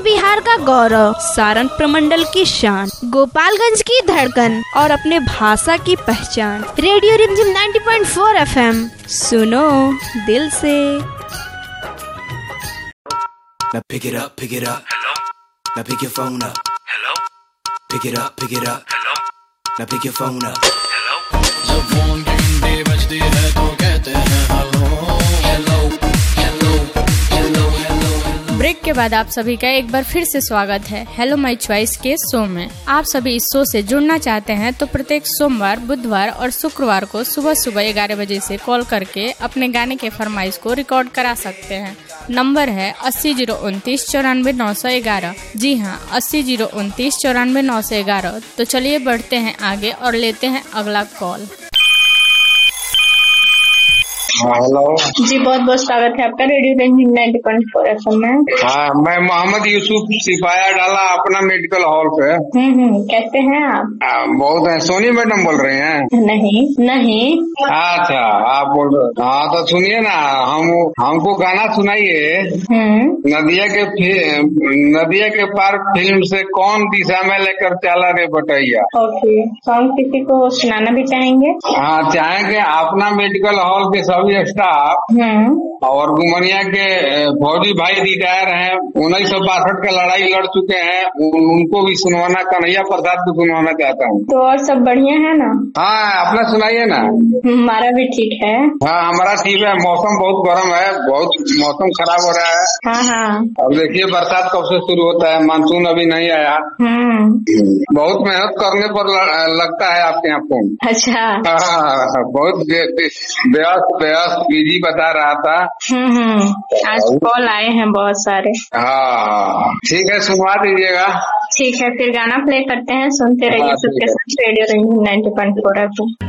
बिहार का गौरव, सारण प्रमंडल की शान, गोपालगंज की धड़कन और अपने भाषा की पहचान। रेडियो रिमझिम 90.4 FM, सुनो दिल से। Now pick it up, pick it up. Hello. Now pick your phone up. Hello. Pick it up, pick it up. Hello. Now pick your phone up. Hello. जब फोन की घंटी बजती है तो कहते हैं hello hello hello hello hello. Break के बाद आप सभी का एक बार फिर से स्वागत है हेलो माय चॉइस के शो में। आप सभी इस शो से जुड़ना चाहते हैं तो प्रत्येक सोमवार, बुधवार और शुक्रवार को सुबह सुबह 11 बजे से कॉल करके अपने गाने के फरमाइश को रिकॉर्ड करा सकते हैं। नंबर है 80 029 94 911। जी हाँ, 80 029 94 911। तो चलिए बढ़ते हैं आगे और लेते हैं अगला कॉल। हेलो जी, बहुत बहुत स्वागत है आपका रेडियो रिमझिम 90.4 FM में। हाँ, मैं मोहम्मद यूसुफ सिपाया डाला अपना मेडिकल हॉल पे। कैसे हैं आप? बहुत है। सोनी मैडम बोल रहे हैं? नहीं। अच्छा, आप बोल रहे? हाँ तो सुनिए ना, हमको गाना सुनाइए। नदिया के पार फिल्म से कौन दिशा में लेकर चला रे बटैया। ओके, सॉन्ग किसी को सुनाना भी चाहेंगे? हाँ चाहेंगे। अपना मेडिकल हॉल के सभी स्टाफ और गुमनिया के फौजी भाई रिटायर हैं, 1962 का लड़ाई लड़ चुके हैं, उनको भी सुनवाना, कन्हैया प्रसाद को सुनवाना चाहता हूँ। तो और सब बढ़िया है ना? हाँ, अपना सुनाइए ना। हमारा भी ठीक है। हाँ, हमारा ठीक है। मौसम बहुत गर्म है, बहुत मौसम खराब हो रहा है। हाँ। अब देखिए बरसात कब से शुरू होता है, मानसून अभी नहीं आया। बहुत मेहनत करने पर लगता है आपके यहाँ फोन। अच्छा। हाँ, बहुत व्यस्त बिजी बता रहा था। आज कॉल आए हैं बहुत सारे। हाँ ठीक है, सुनवा दीजिएगा। ठीक है, फिर गाना प्ले करते हैं, सुनते रहिए सबके साथ रेडियो रिमझिम 90.4 FM।